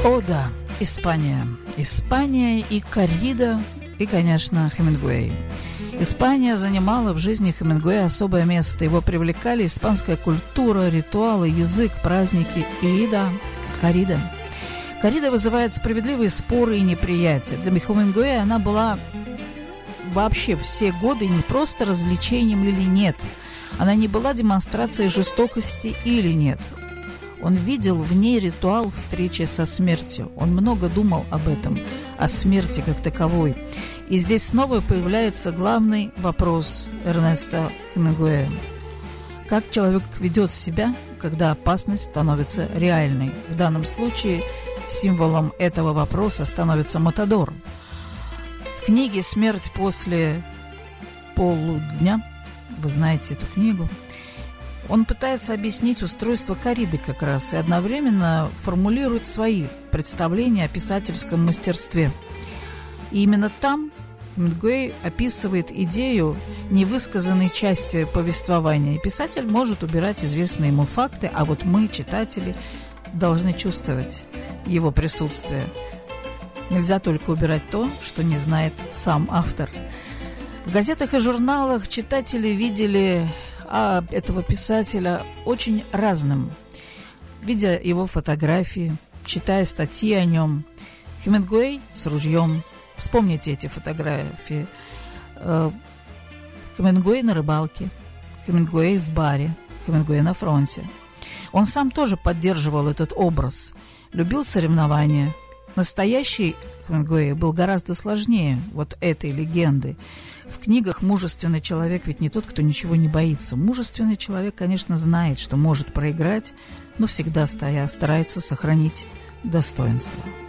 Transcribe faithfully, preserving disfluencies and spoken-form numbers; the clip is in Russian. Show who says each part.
Speaker 1: О да, Испания. Испания и коррида, и, конечно, Хемингуэй. Испания занимала в жизни Хемингуэя особое место. Его привлекали испанская культура, ритуалы, язык, праздники и, да, коррида. Коррида вызывает справедливые споры и неприятия. Для Хемингуэя она была вообще все годы не просто развлечением или нет. Она не была демонстрацией жестокости или нет. Он видел в ней ритуал встречи со смертью. Он много думал об этом, о смерти как таковой. И здесь снова появляется главный вопрос Эрнеста Хемингуэя. Как человек ведет себя, когда опасность становится реальной? В данном случае символом этого вопроса становится Матадор. В книге «Смерть после полудня», вы знаете эту книгу, он пытается объяснить устройство корриды как раз и одновременно формулирует свои представления о писательском мастерстве. И именно там Хемингуэй описывает идею невысказанной части повествования. И писатель может убирать известные ему факты, а вот мы, читатели, должны чувствовать его присутствие. Нельзя только убирать то, что не знает сам автор. В газетах и журналах читатели видели а этого писателя очень разным. Видя его фотографии, читая статьи о нем, Хемингуэй с ружьем. Вспомните эти фотографии. Хемингуэй на рыбалке, Хемингуэй в баре, Хемингуэй на фронте. Он сам тоже поддерживал этот образ, любил соревнования. Настоящий Хемингуэй был гораздо сложнее вот этой легенды. В книгах мужественный человек ведь не тот, кто ничего не боится. Мужественный человек, конечно, знает, что может проиграть, но всегда стоя, старается сохранить достоинство.